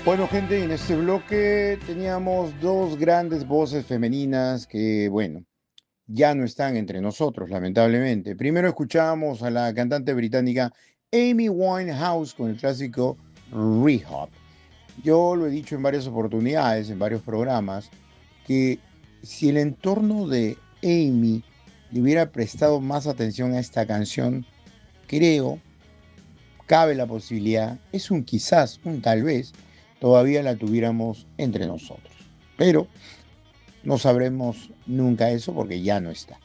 Bueno, gente, en este bloque teníamos dos grandes voces femeninas que, bueno, ya no están entre nosotros, lamentablemente. Primero escuchábamos a la cantante británica Amy Winehouse con el clásico Rehab. Yo lo he dicho en varias oportunidades, en varios programas, que si el entorno de Amy le hubiera prestado más atención a esta canción, creo, cabe la posibilidad, es un quizás, un tal vez, todavía la tuviéramos entre nosotros. Pero no sabremos nunca eso porque ya no está.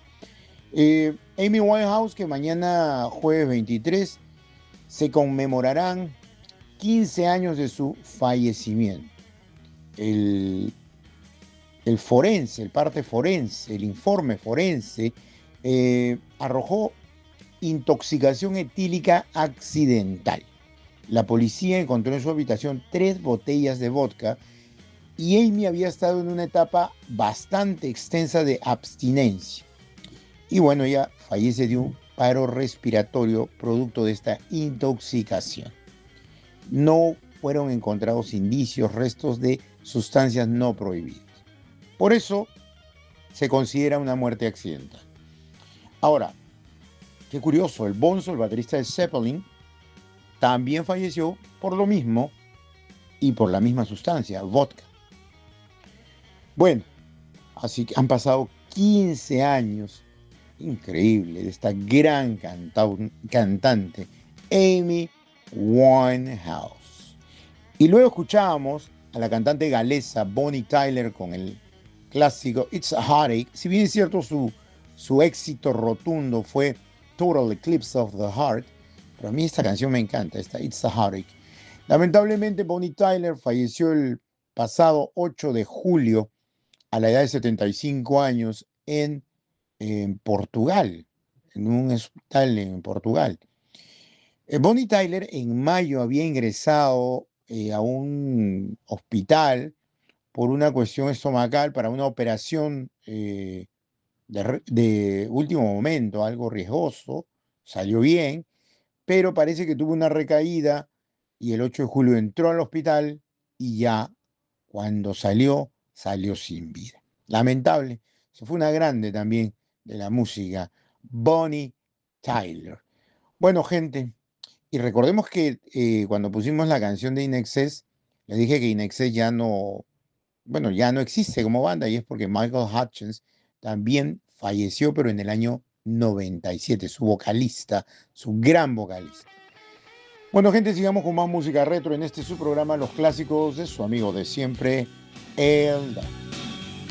Amy Winehouse, que mañana jueves 23 se conmemorarán 15 años de su fallecimiento. El, el forense, el parte forense, el informe forense, arrojó intoxicación etílica accidental. La policía encontró en su habitación 3 botellas de vodka y Amy había estado en una etapa bastante extensa de abstinencia. Y bueno, ella fallece de un paro respiratorio producto de esta intoxicación. No fueron encontrados indicios, restos de sustancias no prohibidas. Por eso se considera una muerte accidental. Ahora, qué curioso, el Bonzo, el baterista de Zeppelin, también falleció por lo mismo y por la misma sustancia, vodka. Bueno, así que han pasado 15 años, increíble, de esta gran cantante, Amy Winehouse. Y luego escuchábamos a la cantante galesa Bonnie Tyler con el clásico It's a Heartache. Si bien es cierto, su éxito rotundo fue Total Eclipse of the Heart, pero a mí esta canción me encanta, esta It's a Heartache. Lamentablemente, Bonnie Tyler falleció el pasado 8 de julio a la edad de 75 años en Portugal, en un hospital en Portugal. Bonnie Tyler en mayo había ingresado a un hospital por una cuestión estomacal para una operación de último momento, algo riesgoso, salió bien, pero parece que tuvo una recaída y el 8 de julio entró al hospital y ya cuando salió sin vida. Lamentable, se fue una grande también de la música, Bonnie Tyler. Bueno, gente, y recordemos que cuando pusimos la canción de INXS, les dije que INXS ya no, bueno, ya no existe como banda y es porque Michael Hutchence también falleció, pero en el año 97, su vocalista, su gran vocalista. Bueno, gente, sigamos con más música retro en este su programa Los Clásicos de su amigo de siempre, El Dan.